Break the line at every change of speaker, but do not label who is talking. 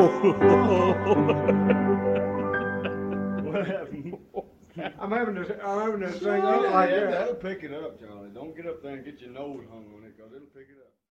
What happened?
I'm having this thing up like that.
That'll pick it up, Charlie. Don't get up there and get your nose hung on it, because it'll pick it up.